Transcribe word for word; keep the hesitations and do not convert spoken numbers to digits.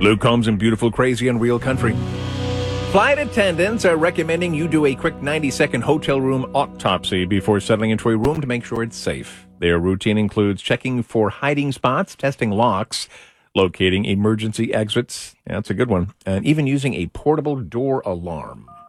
Luke Combs in beautiful, crazy, and real country. Flight attendants are recommending you do a quick ninety-second hotel room autopsy before settling into a room to make sure it's safe. Their routine includes checking for hiding spots, testing locks, locating emergency exits. Yeah, that's a good one. And even using a portable door alarm.